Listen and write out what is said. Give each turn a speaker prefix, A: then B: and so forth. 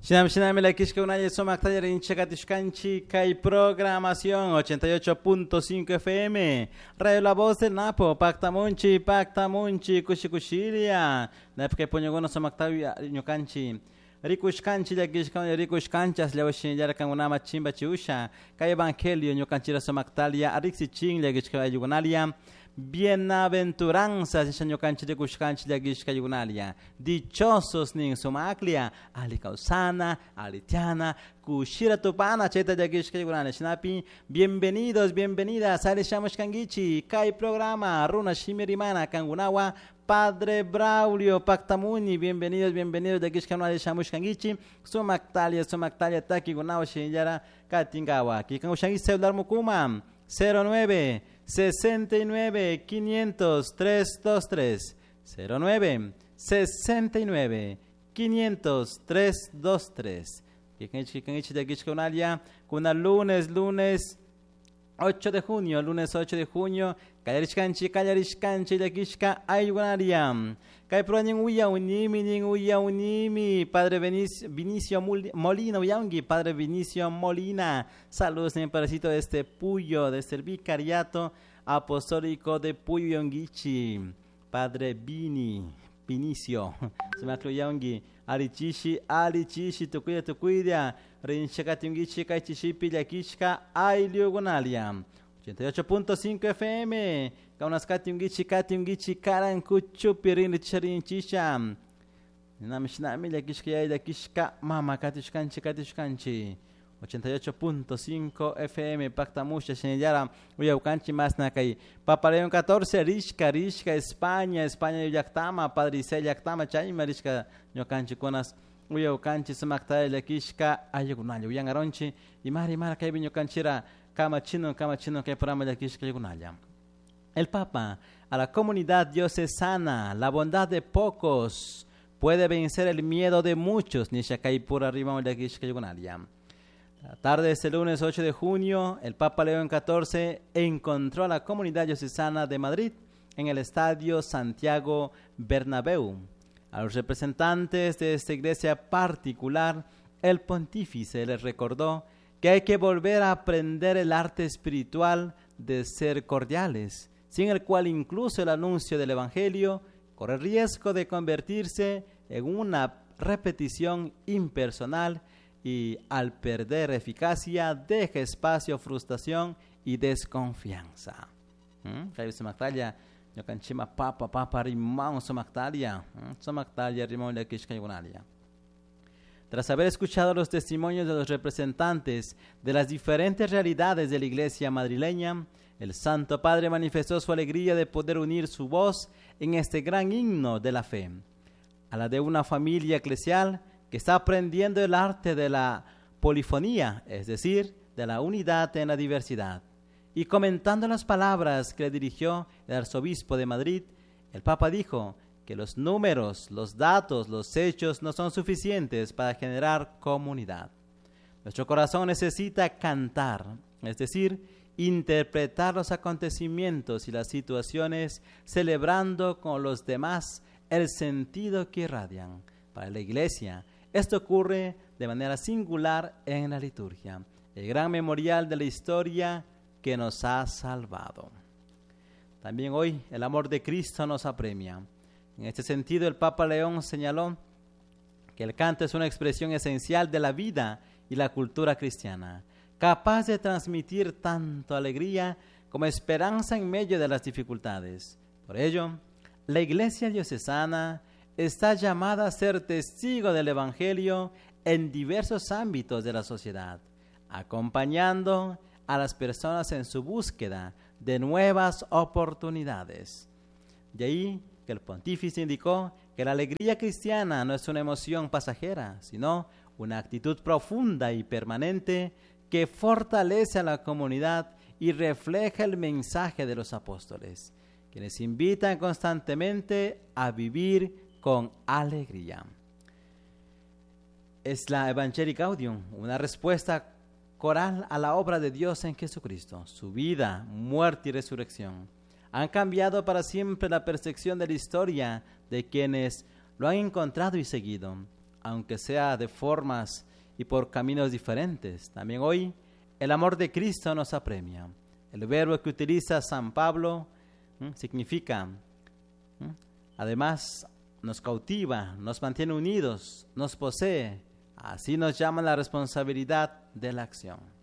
A: Shinam la kishka unaya somak taller en Chacatishkanchi kai programación 88.5 FM. Radio La Voz del Napo, Pactamunchi, Kushikushilia. Napke ponyogono somak taller nyokanchi. Rikushkanchi la kishka rikushkanchas la oshin yara kangunama chimba chiusha. Kai evangelio nyokanchira somak talia arixi ching la kishka yugonalia. Bienaventuranzas Shanyokanchi de Kushkanchi de Gishka Yugunalia. Dichosos nin sumaklia, Alikausana, Alitiana, Kushira Tupana, Cheta de Gishka Yugunalia. Shinapi, bienvenidos, bienvenidas, Alishamos Kangichi, Kai Programa, Runa Shimirimana, Kangunawa, Padre Braulio, Pactamuni, bienvenidos, bienvenidos de Gishka Yugunalia, Shamush Kangichi, Sumaktalia, Taki Gunawa, Shinyara, Katingawa, Kikangushangis Celular Mukuma, 09 69 500 323 09 69 500 323. Kikanchi de Gishkonalia, kuna lunes 8 de junio, Kayarishkanchi de Gishka Ayunalia. Kay proñen uya unimi, Padre Vinicio Molina, Uyangi, Padre Vinicio Molina. Saludos en el paracito de este Puyo, de este Vicariato Apostólico de Puyo Yongichi. Padre Vinicio. Se me acluyongi. Alichishi, tucuida. Rinchakati Yongichi, Kaichishi, Pillakishka, Ayunalia. 88.5 FM. Kaunaskati Ungichi, Karankuchu, Pirin, Charin, Chisham. Namshnami, la Kishka, Mama, Katishkanchi. 88.5 FM, Pactamusha, Shenyara, Uyaukanchi, Masnakai. Papa León 14, Rishka, España, Yactama, Padre Isel, Yactama, Chaima, Rishka, Yokanchi, Konas, Uyaukanchi, Samakta, la Kishka, Ayagunal, Uyangaronchi, y Mara, Kaibin Yokanchira, Kamachino, que programa de Kishka Yagunaya. El Papa, a la comunidad diocesana, la bondad de pocos puede vencer el miedo de muchos. Nishakai por arriba de Kishka Yagunalia. La tarde de este lunes 8 de junio, el Papa León XIV encontró a la comunidad diocesana de Madrid en el estadio Santiago Bernabéu. A los representantes de esta iglesia particular, el pontífice les recordó que hay que volver a aprender el arte espiritual de ser cordiales, sin el cual incluso el anuncio del Evangelio corre riesgo de convertirse en una repetición impersonal y, al perder eficacia, deja espacio a frustración y desconfianza. Tras haber escuchado los testimonios de los representantes de las diferentes realidades de la iglesia madrileña, el Santo Padre manifestó su alegría de poder unir su voz en este gran himno de la fe, a la de una familia eclesial que está aprendiendo el arte de la polifonía, es decir, de la unidad en la diversidad. Y comentando las palabras que le dirigió el arzobispo de Madrid, el Papa dijo que los números, los datos, los hechos no son suficientes para generar comunidad. Nuestro corazón necesita cantar, es decir, interpretar los acontecimientos y las situaciones, celebrando con los demás el sentido que irradian. Para la Iglesia, esto ocurre de manera singular en la liturgia, el gran memorial de la historia que nos ha salvado. También hoy el amor de Cristo nos apremia. En este sentido, el Papa León señaló que el canto es una expresión esencial de la vida y la cultura cristiana, capaz de transmitir tanto alegría como esperanza en medio de las dificultades. Por ello, la Iglesia diocesana está llamada a ser testigo del Evangelio en diversos ámbitos de la sociedad, acompañando a las personas en su búsqueda de nuevas oportunidades. De ahí que el pontífice indicó que la alegría cristiana no es una emoción pasajera, sino una actitud profunda y permanente que fortalece a la comunidad y refleja el mensaje de los apóstoles, quienes invitan constantemente a vivir con alegría. Es la Evangelii Gaudium, una respuesta coral a la obra de Dios en Jesucristo, su vida, muerte y resurrección. Han cambiado para siempre la percepción de la historia de quienes lo han encontrado y seguido. aunque sea de formas y por caminos diferentes. También hoy el amor de Cristo nos apremia. El verbo que utiliza San Pablo significa, además, nos cautiva, nos mantiene unidos, nos posee. Así nos llama la responsabilidad de la acción.